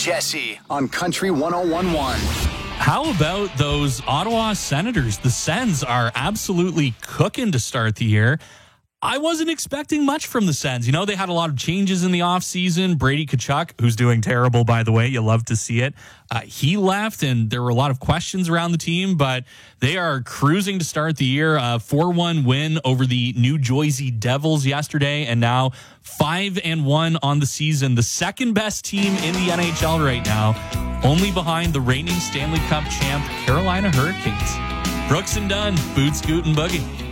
Jesse on Country 101.1. How about those Ottawa Senators? The Sens are absolutely cooking to start the year. I wasn't expecting much from the Sens. You know, they had a lot of changes in the offseason. Brady Tkachuk, who's doing terrible, by the way, you love to see it. He left, and there were a lot of questions around the team, but they are cruising to start the year. 4-1 win over the New Jersey Devils yesterday, and now 5-1 on the season. The second best team in the NHL right now, only behind the reigning Stanley Cup champ Carolina Hurricanes. Brooks and Dunn, Boot, Scoot, and Boogie.